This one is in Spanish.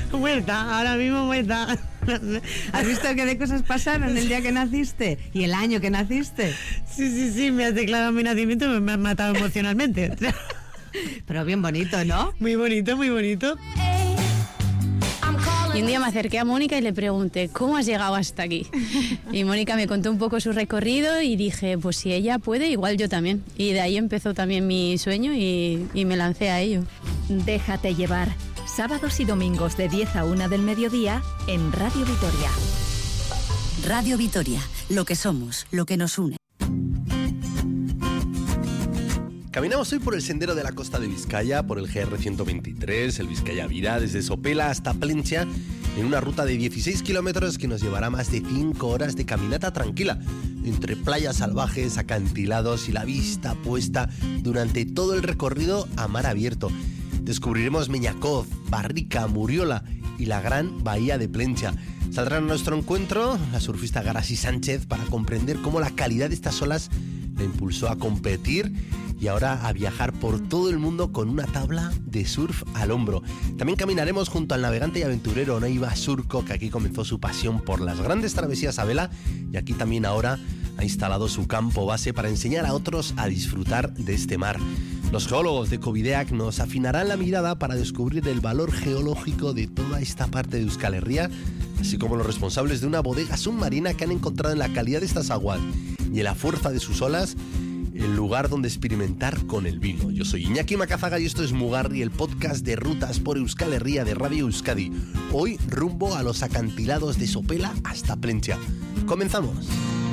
Muerta, ahora mismo muerta. ¿Has visto qué de cosas pasaron el día que naciste? ¿Y el año que naciste? Sí, me has declarado mi nacimiento y me has matado emocionalmente. Pero bien bonito, ¿no? Muy bonito, muy bonito. Y un día me acerqué a Mónica y le pregunté, ¿cómo has llegado hasta aquí? Y Mónica me contó un poco su recorrido y dije, pues si ella puede, igual yo también. Y de ahí empezó también mi sueño y me lancé a ello. Déjate llevar. Sábados y domingos de 10 a 1 del mediodía en Radio Vitoria. Radio Vitoria, lo que somos, lo que nos une. Caminamos hoy por el sendero de la costa de Vizcaya, por el GR 123, el Vizcaya Vira, desde Sopela hasta Plencia, en una ruta de 16 kilómetros que nos llevará más de 5 horas de caminata tranquila, entre playas salvajes, acantilados y la vista puesta durante todo el recorrido a mar abierto. Descubriremos Meñacoz, Barrica, Muriola y la gran bahía de Plencia. Saldrá a nuestro encuentro la surfista Garasi Sánchez para comprender cómo la calidad de estas olas la impulsó a competir y ahora a viajar por todo el mundo con una tabla de surf al hombro. También caminaremos junto al navegante y aventurero Neiva Surco, que aquí comenzó su pasión por las grandes travesías a vela y aquí también ahora ha instalado su campo base para enseñar a otros a disfrutar de este mar. Los geólogos de Covideac nos afinarán la mirada para descubrir el valor geológico de toda esta parte de Euskal Herria, así como los responsables de una bodega submarina que han encontrado en la calidad de estas aguas y en la fuerza de sus olas el lugar donde experimentar con el vino. Yo soy Iñaki Macazaga y esto es Mugarri, el podcast de rutas por Euskal Herria de Radio Euskadi. Hoy rumbo a los acantilados de Sopela hasta Plencia. ¡Comenzamos!